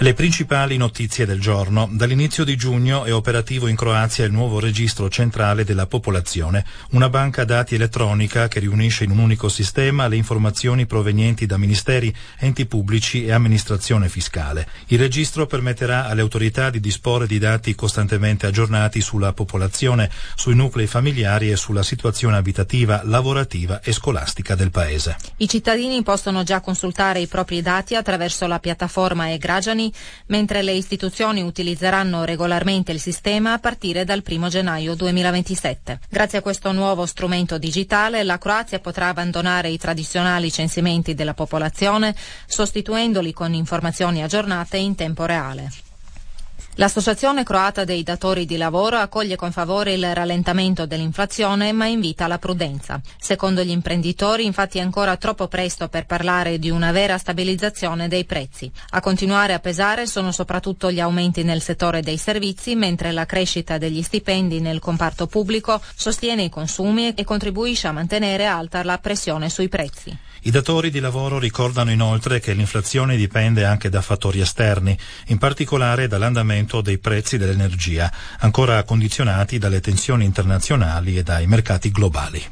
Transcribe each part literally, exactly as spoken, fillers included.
Le principali notizie del giorno. Dall'inizio di giugno è operativo in Croazia il nuovo registro centrale della popolazione, una banca dati elettronica che riunisce in un unico sistema le informazioni provenienti da ministeri, enti pubblici e amministrazione fiscale. Il registro permetterà alle autorità di disporre di dati costantemente aggiornati sulla popolazione, sui nuclei familiari e sulla situazione abitativa, lavorativa e scolastica del paese. I cittadini possono già consultare i propri dati attraverso la piattaforma e-Građani, mentre le istituzioni utilizzeranno regolarmente il sistema a partire dal primo gennaio duemilaventisette. Grazie a questo nuovo strumento digitale, la Croazia potrà abbandonare i tradizionali censimenti della popolazione, sostituendoli con informazioni aggiornate in tempo reale. L'Associazione croata dei datori di lavoro accoglie con favore il rallentamento dell'inflazione, ma invita alla prudenza. Secondo gli imprenditori, infatti, è ancora troppo presto per parlare di una vera stabilizzazione dei prezzi. A continuare a pesare sono soprattutto gli aumenti nel settore dei servizi, mentre la crescita degli stipendi nel comparto pubblico sostiene i consumi e contribuisce a mantenere alta la pressione sui prezzi. I datori di lavoro ricordano inoltre che l'inflazione dipende anche da fattori esterni, in particolare dall'andamento dei prezzi dell'energia, ancora condizionati dalle tensioni internazionali e dai mercati globali.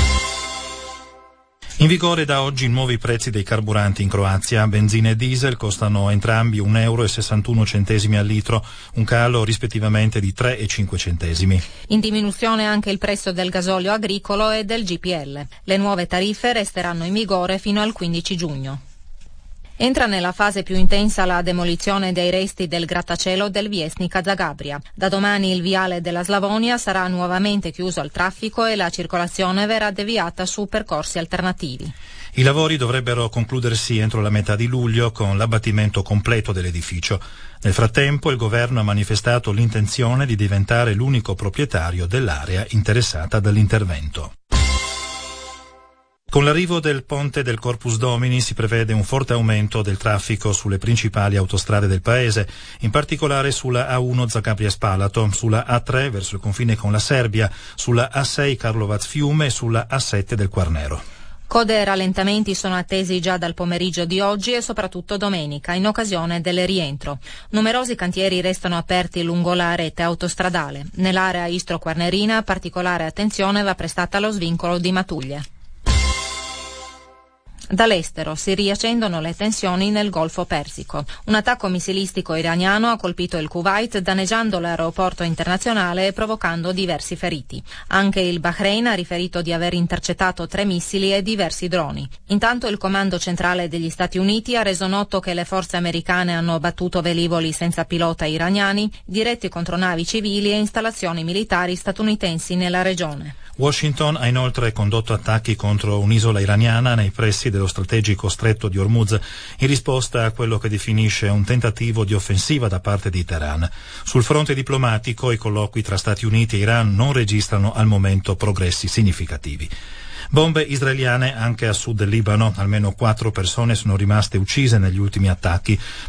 In vigore da oggi nuovi prezzi dei carburanti in Croazia. Benzina e diesel costano entrambi un euro e sessantuno centesimi al litro, un calo rispettivamente di tre e cinque centesimi. In diminuzione anche il prezzo del gasolio agricolo e del G P L. Le nuove tariffe resteranno in vigore fino al quindici giugno. Entra nella fase più intensa la demolizione dei resti del grattacielo del Viesnica Zagabria. Da domani il viale della Slavonia sarà nuovamente chiuso al traffico e la circolazione verrà deviata su percorsi alternativi. I lavori dovrebbero concludersi entro la metà di luglio con l'abbattimento completo dell'edificio. Nel frattempo il governo ha manifestato l'intenzione di diventare l'unico proprietario dell'area interessata dall'intervento. Con l'arrivo del ponte del Corpus Domini si prevede un forte aumento del traffico sulle principali autostrade del paese, in particolare sulla A uno Zagabria-Spalato, sulla A tre verso il confine con la Serbia, sulla A sei Karlovac-Fiume e sulla A sette del Quarnero. Code e rallentamenti sono attesi già dal pomeriggio di oggi e soprattutto domenica, in occasione del rientro. Numerosi cantieri restano aperti lungo la rete autostradale. Nell'area istro-quarnerina particolare attenzione va prestata allo svincolo di Matuglie. Dall'estero si riaccendono le tensioni nel Golfo Persico. Un attacco missilistico iraniano ha colpito il Kuwait, danneggiando l'aeroporto internazionale e provocando diversi feriti. Anche il Bahrain ha riferito di aver intercettato tre missili e diversi droni. Intanto il Comando Centrale degli Stati Uniti ha reso noto che le forze americane hanno abbattuto velivoli senza pilota iraniani diretti contro navi civili e installazioni militari statunitensi nella regione. Washington ha inoltre condotto attacchi contro un'isola iraniana nei pressi dello strategico stretto di Hormuz in risposta a quello che definisce un tentativo di offensiva da parte di Teheran. Sul fronte diplomatico i colloqui tra Stati Uniti e Iran non registrano al momento progressi significativi. Bombe israeliane anche a sud del Libano, almeno quattro persone sono rimaste uccise negli ultimi attacchi.